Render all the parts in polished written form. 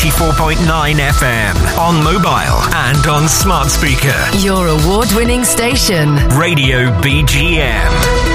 94.9 FM. On mobile and on smart speaker. Your award-winning station. Radio BGM.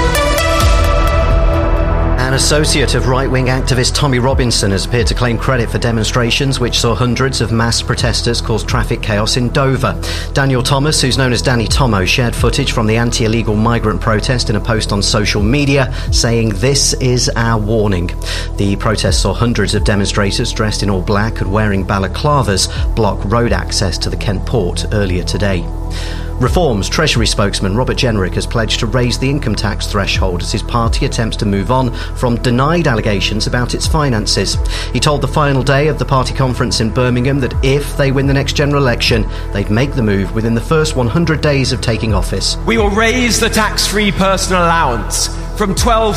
An associate of right-wing activist Tommy Robinson has appeared to claim credit for demonstrations which saw hundreds of masked protesters cause traffic chaos in Dover. Daniel Thomas, who's known as Danny Tomo, shared footage from the anti-illegal migrant protest in a post on social media, saying, "This is our warning." The protest saw hundreds of demonstrators dressed in all black and wearing balaclavas block road access to the Kent port earlier today. Reform's Treasury spokesman Robert Jenrick has pledged to raise the income tax threshold as his party attempts to move on from denied allegations about its finances. He told the final day of the party conference in Birmingham that if they win the next general election, they'd make the move within the first 100 days of taking office. We will raise the tax-free personal allowance from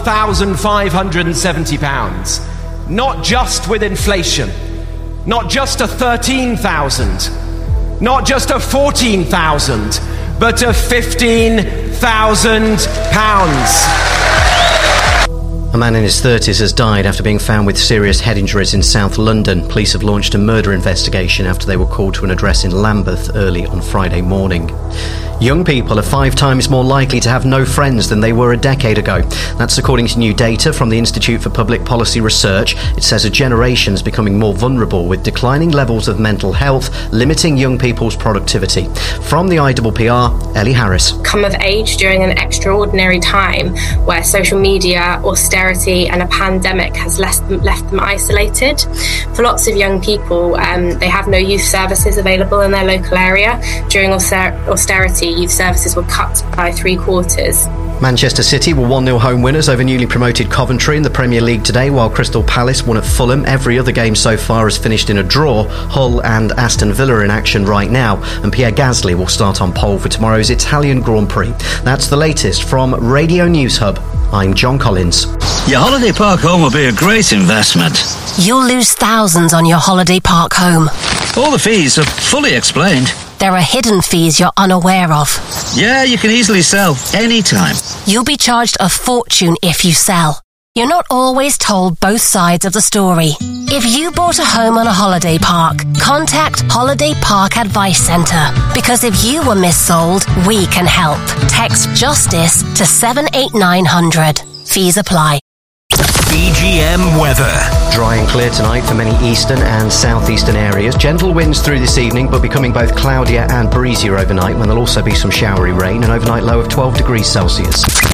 £12,570, not just with inflation, not just to £13,000, not just to £14,000, but to £15,000. A man in his 30s has died after being found with serious head injuries in South London. Police have launched a murder investigation after they were called to an address in Lambeth early on Friday morning. Young people are 5 times more likely to have no friends than they were a decade ago. That's according to new data from the Institute for Public Policy Research. It says a generation's becoming more vulnerable with declining levels of mental health, limiting young people's productivity. From the IPPR, Ellie Harris. Come of age during an extraordinary time where social media, austerity and a pandemic has left them isolated. For lots of young people, they have no youth services available in their local area. During austerity, youth services were cut by 3/4. Manchester City were 1-0 home winners over newly promoted Coventry in the Premier League today, while Crystal Palace won at Fulham. Every other game so far has finished in a draw. Hull and Aston Villa are in action right now, and Pierre Gasly will start on pole for tomorrow's Italian Grand Prix. That's the latest from Radio News Hub. I'm John Collins. Your holiday park home will be a great investment. You'll lose thousands on your holiday park home. All the fees are fully explained. There are hidden fees you're unaware of. Yeah, you can easily sell anytime. You'll be charged a fortune if you sell. You're not always told both sides of the story. If you bought a home on a holiday park, contact Holiday Park Advice Centre, because if you were missold, we can help. Text JUSTICE to 78900. Fees apply. BGM weather. Dry and clear tonight for many eastern and southeastern areas. Gentle winds through this evening, but becoming both cloudier and breezier overnight, when there'll also be some showery rain, an overnight low of 12 degrees Celsius.